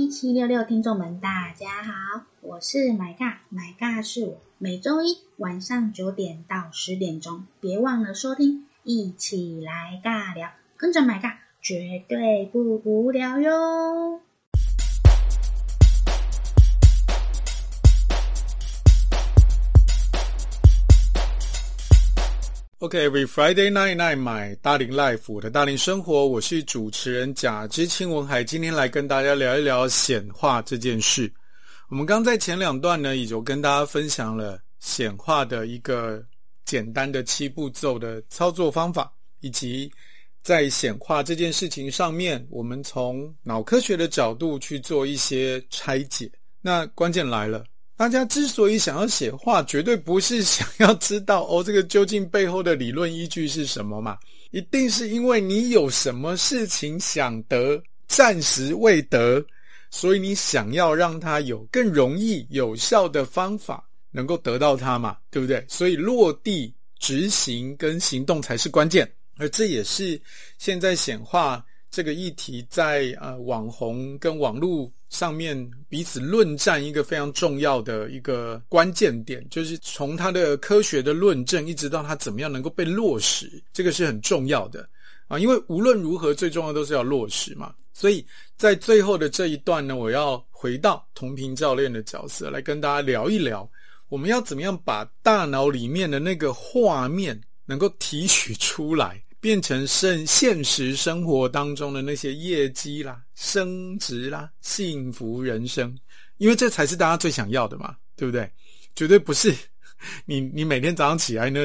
1766听众们大家好，我是买尬，买尬是我，每周一晚上9点到10点钟，别忘了收听，一起来尬聊，跟着买尬绝对不无聊哟。 Okay, every Friday night, 买大龄 life， 我的大龄生活，我是主持人贾之清文海，今天来跟大家聊一聊显化这件事。我们刚在前2段呢，也就跟大家分享了显化的一个简单的7步骤的操作方法，以及在显化这件事情上面，我们从脑科学的角度去做一些拆解。那关键来了，大家之所以想要显化，绝对不是想要知道这个究竟背后的理论依据是什么嘛？一定是因为你有什么事情想得，暂时未得，所以你想要让它有更容易有效的方法能够得到它嘛，对不对？所以落地执行跟行动才是关键，而这也是现在显化这个议题在网红跟网络上面彼此论战一个非常重要的一个关键点，就是从它的科学的论证一直到它怎么样能够被落实，这个是很重要的因为无论如何最重要都是要落实嘛。所以在最后的这一段呢，我要回到同频教练的角色来跟大家聊一聊，我们要怎么样把大脑里面的那个画面能够提取出来，变成现实生活当中的那些业绩啦、升职啦、幸福人生，因为这才是大家最想要的嘛，对不对？绝对不是你每天早上起来那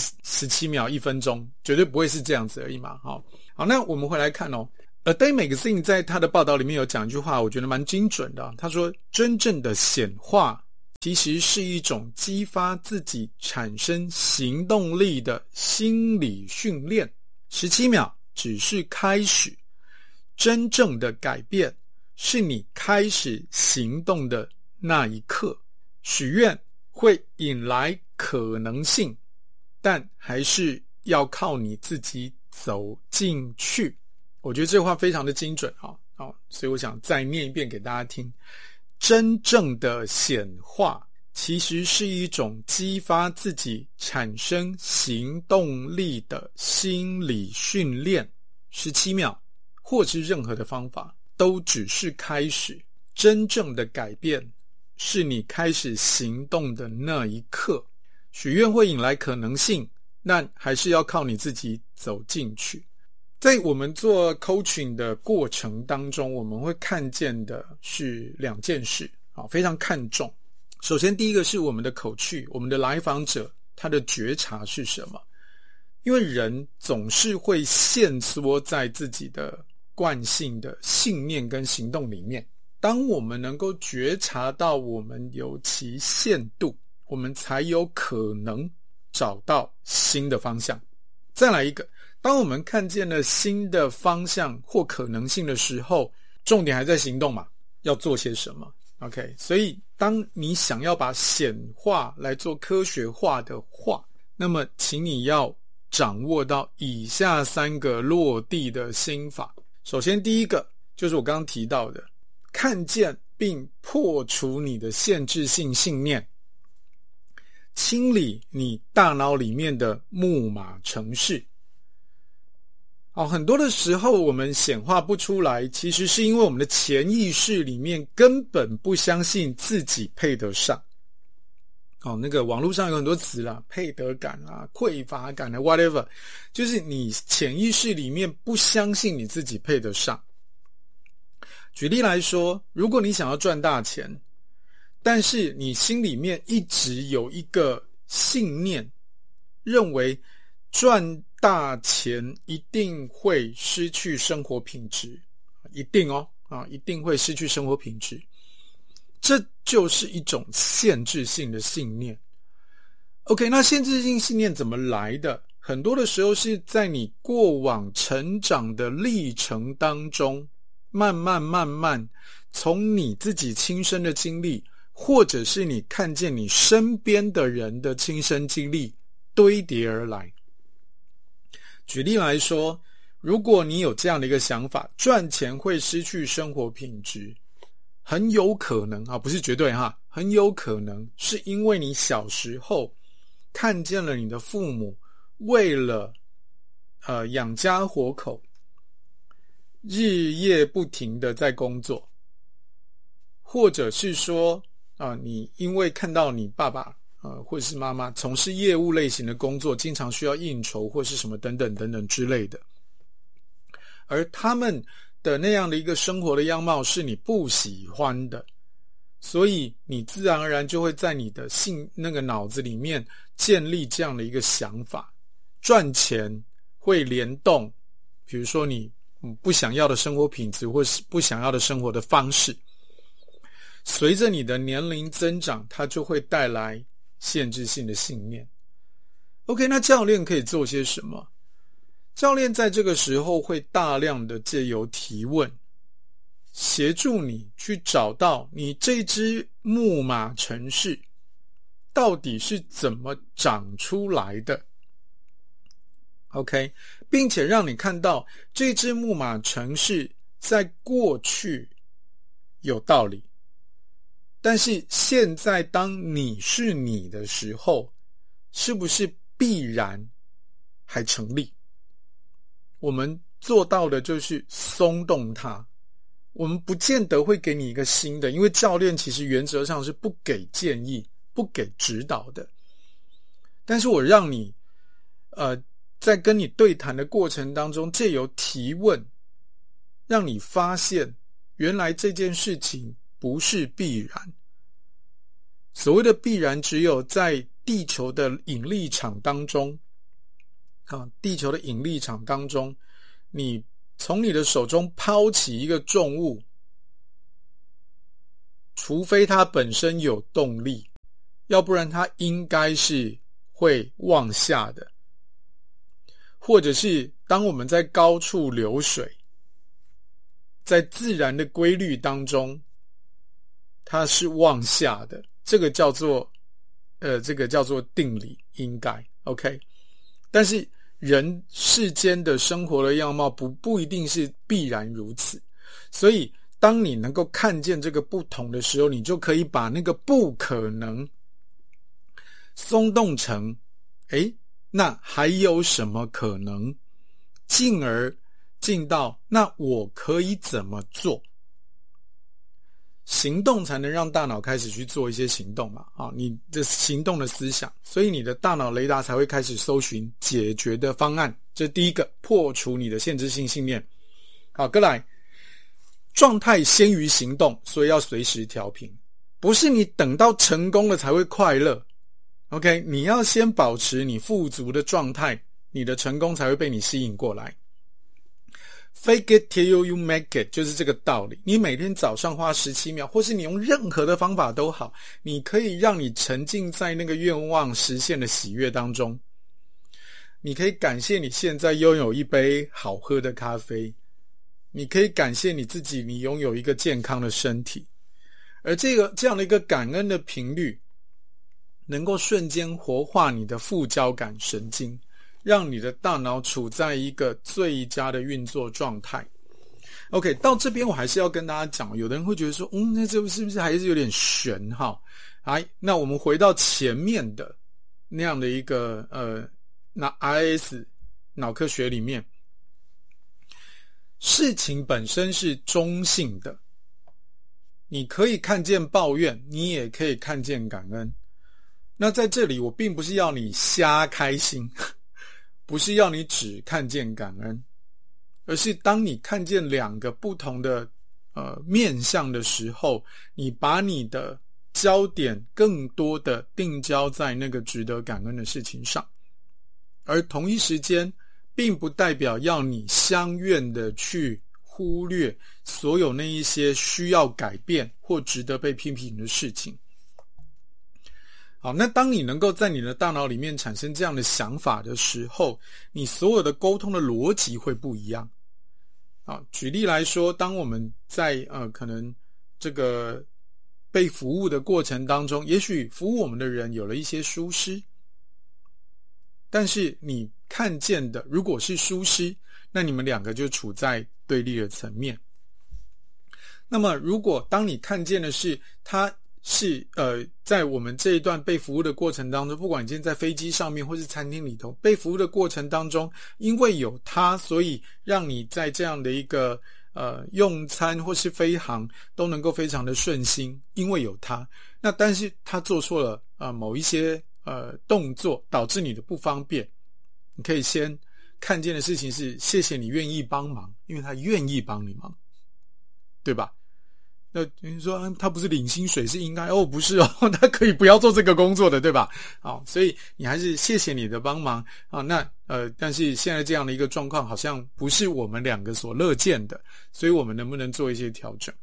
17秒1分钟，绝对不会是这样子而已嘛。好，那我们回来看A Day Magazine 在他的报道里面有讲一句话，我觉得蛮精准的他说，真正的显化其实是一种激发自己产生行动力的心理训练。17秒只是开始，真正的改变是你开始行动的那一刻。许愿会引来可能性，但还是要靠你自己走进去。我觉得这话非常的精准所以我想再念一遍给大家听。真正的显化其实是一种激发自己产生行动力的心理训练。17秒或是任何的方法都只是开始，真正的改变是你开始行动的那一刻。许愿会引来可能性，但还是要靠你自己走进去。在我们做 coaching 的过程当中，我们会看见的是2件事非常看重。首先第一个是我们的coach，我们的来访者他的觉察是什么？因为人总是会限缩在自己的惯性的信念跟行动里面，当我们能够觉察到我们有其限度，我们才有可能找到新的方向。再来一个，当我们看见了新的方向或可能性的时候，重点还在行动嘛，要做些什么 OK， 所以当你想要把显化来做科学化的话，那么请你要掌握到以下3个落地的心法。首先第一个就是我刚刚提到的，看见并破除你的限制性信念，清理你大脑里面的木马程式。很多的时候我们显化不出来，其实是因为我们的潜意识里面根本不相信自己配得上。那个网络上有很多词啦，配得感啦、匮乏感啦 whatever， 就是你潜意识里面不相信你自己配得上。举例来说，如果你想要赚大钱，但是你心里面一直有一个信念，认为赚大钱一定会失去生活品质，一定一定会失去生活品质，这就是一种限制性的信念。 OK， 那限制性信念怎么来的？很多的时候是在你过往成长的历程当中，慢慢从你自己亲身的经历，或者是你看见你身边的人的亲身经历堆叠而来。举例来说，如果你有这样的一个想法，赚钱会失去生活品质， 很有可能不是绝对很有可能是因为你小时候看见了你的父母为了养家活口，日夜不停的在工作，或者是说你因为看到你爸爸或者是妈妈从事业务类型的工作，经常需要应酬或是什么等等等等之类的，而他们的那样的一个生活的样貌是你不喜欢的，所以你自然而然就会在你的那个脑子里面建立这样的一个想法，赚钱会联动，比如说你不想要的生活品质或是不想要的生活的方式，随着你的年龄增长，它就会带来限制性的信念。 OK， 那教练可以做些什么？教练在这个时候会大量的借由提问，协助你去找到你这只木马程式到底是怎么长出来的。 OK， 并且让你看到这只木马程式在过去有道理，但是现在当你是你的时候，是不是必然还成立？我们做到的就是松动它，我们不见得会给你一个新的，因为教练其实原则上是不给建议不给指导的，但是我让你在跟你对谈的过程当中，借由提问让你发现原来这件事情不是必然。所谓的必然，只有在地球的引力场当中地球的引力场当中，你从你的手中抛起一个重物，除非它本身有动力，要不然它应该是会往下的。或者是当我们在高处流水，在自然的规律当中，它是往下的，这个叫做定理，应该 OK。 但是人世间的生活的样貌不一定是必然如此，所以当你能够看见这个不同的时候，你就可以把那个不可能松动成那还有什么可能，进而进到那我可以怎么做。行动才能让大脑开始去做一些行动嘛你的行动的思想，所以你的大脑雷达才会开始搜寻解决的方案，这是第一个，破除你的限制性信念。好，再来，状态先于行动，所以要随时调频，不是你等到成功了才会快乐。OK， 你要先保持你富足的状态，你的成功才会被你吸引过来。Fake it till you make it， 就是这个道理。你每天早上花17秒，或是你用任何的方法都好，你可以让你沉浸在那个愿望实现的喜悦当中。你可以感谢你现在拥有一杯好喝的咖啡，你可以感谢你自己，你拥有一个健康的身体。而这样的一个感恩的频率，能够瞬间活化你的副交感神经，让你的大脑处在一个最佳的运作状态。 OK， 到这边我还是要跟大家讲，有的人会觉得说那这是不是还是有点悬那我们回到前面的那样的一个那 RS 脑科学里面，事情本身是中性的，你可以看见抱怨，你也可以看见感恩。那在这里我并不是要你瞎开心，不是要你只看见感恩，而是当你看见两个不同的面向的时候，你把你的焦点更多的定焦在那个值得感恩的事情上。而同一时间并不代表要你相愿的去忽略所有那一些需要改变或值得被批评的事情。好，那当你能够在你的大脑里面产生这样的想法的时候，你所有的沟通的逻辑会不一样。举例来说，当我们在可能这个被服务的过程当中，也许服务我们的人有了一些疏失，但是你看见的如果是疏失，那你们两个就处在对立的层面。 那么如果当你看见的是他是在我们这一段被服务的过程当中，不管你今天在飞机上面或是餐厅里头被服务的过程当中，因为有他，所以让你在这样的一个用餐或是飞航都能够非常的顺心，因为有他。那但是他做错了某一些动作，导致你的不方便，你可以先看见的事情是谢谢你愿意帮忙，因为他愿意帮你忙，对吧？那你说他不是领薪水是应该不是他可以不要做这个工作的，对吧？所以你还是谢谢你的帮忙那但是现在这样的一个状况好像不是我们两个所乐见的，所以我们能不能做一些调整？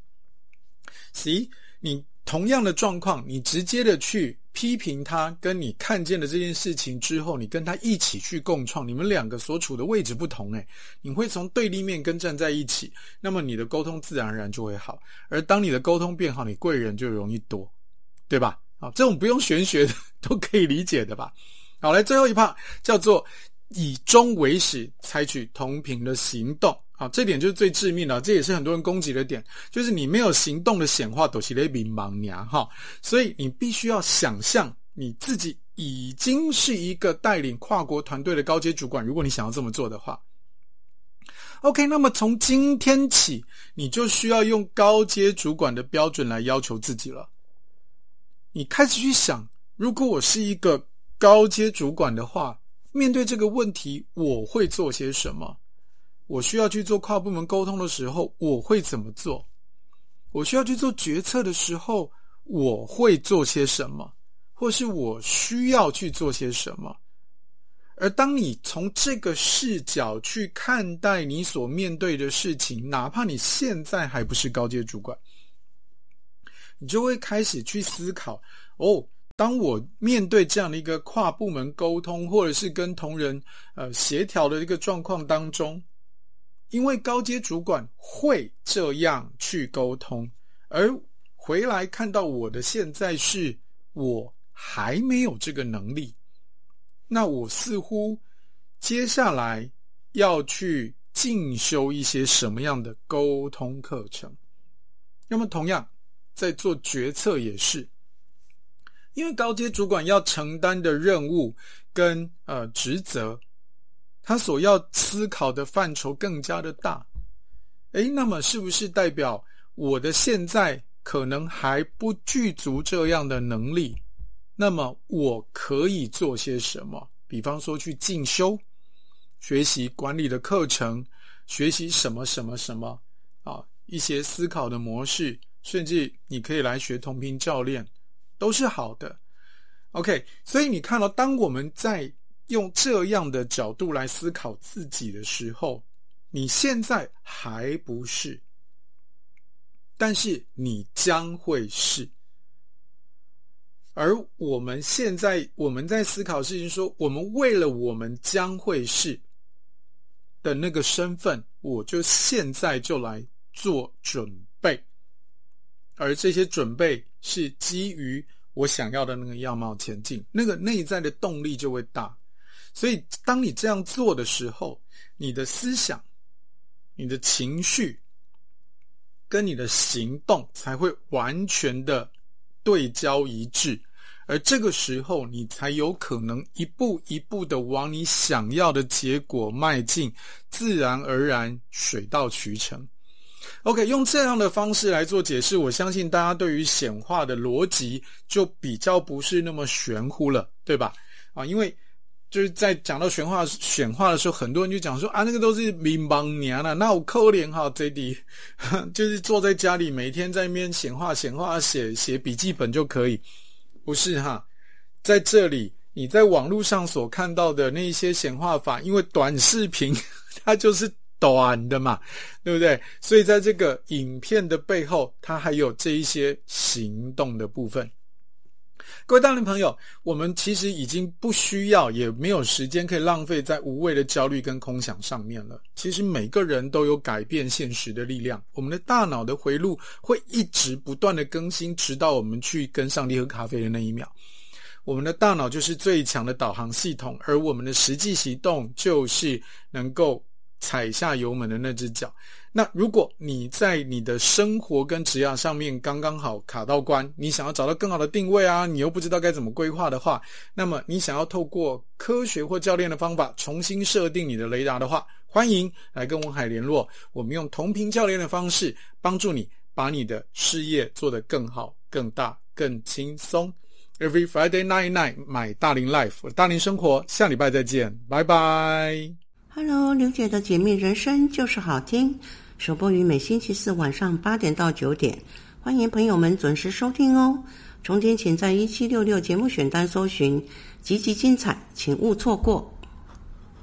你同样的状况，你直接的去批评他，跟你看见的这件事情之后，你跟他一起去共创，你们两个所处的位置不同你会从对立面跟站在一起，那么你的沟通自然而然就会好，而当你的沟通变好，你贵人就容易多，对吧？这种不用玄学的都可以理解的吧。好，来最后一 part 叫做以终为始，采取同频的行动。这点就是最致命的，这也是很多人攻击的点，就是你没有行动的显化都是在迷茫呀所以你必须要想象你自己已经是一个带领跨国团队的高阶主管，如果你想要这么做的话。OK， 那么从今天起，你就需要用高阶主管的标准来要求自己了。你开始去想，如果我是一个高阶主管的话，面对这个问题，我会做些什么？我需要去做跨部门沟通的时候，我会怎么做？我需要去做决策的时候，我会做些什么？或是我需要去做些什么？而当你从这个视角去看待你所面对的事情，哪怕你现在还不是高阶主管，你就会开始去思考当我面对这样的一个跨部门沟通，或者是跟同仁协调的一个状况当中，因为高阶主管会这样去沟通，而回来看到我的现在是我还没有这个能力，那我似乎接下来要去进修一些什么样的沟通课程。那么同样在做决策也是，因为高阶主管要承担的任务跟职责，他所要思考的范畴更加的大。那么是不是代表我的现在可能还不具足这样的能力？那么我可以做些什么？比方说去进修，学习管理的课程，学习什么什么什么一些思考的模式，甚至你可以来学同频教练，都是好的。OK， 所以你看到当我们在用这样的角度来思考自己的时候，你现在还不是，但是你将会是。而我们在思考事情说，我们为了我们将会是的那个身份，我就现在就来做准备，而这些准备是基于我想要的那个样貌前进，那个内在的动力就会大。所以当你这样做的时候，你的思想、你的情绪跟你的行动才会完全的对焦一致，而这个时候你才有可能一步一步的往你想要的结果迈进，自然而然水到渠成。OK， 用这样的方式来做解释，我相信大家对于显化的逻辑就比较不是那么玄乎了，对吧？因为就是在讲到显化的时候，很多人就讲说那个都是迷茫娘啦，那有可怜这里就是坐在家里每天在那边显化写笔记本就可以。不是在这里你在网络上所看到的那些显化法，因为短视频它就是短的嘛，对不对？所以在这个影片的背后，它还有这一些行动的部分。各位大人朋友，我们其实已经不需要也没有时间可以浪费在无谓的焦虑跟空想上面了。其实每个人都有改变现实的力量，我们的大脑的回路会一直不断的更新，直到我们去跟上帝喝咖啡的那一秒。我们的大脑就是最强的导航系统，而我们的实际行动就是能够踩下油门的那只脚。那如果你在你的生活跟职业上面刚刚好卡到关，你想要找到更好的定位啊，你又不知道该怎么规划的话，那么你想要透过科学或教练的方法重新设定你的雷达的话，欢迎来跟文海联络，我们用同频教练的方式帮助你把你的事业做得更好、更大、更轻松。Every Friday night my 大龄 life， 我的大龄生活，下礼拜再见，拜拜。 Hello， 刘姐的解密人生就是好听，首播于每星期四晚上8点到9点，欢迎朋友们准时收听哦。重点请在1766节目选单搜寻，集集精彩，请勿错过。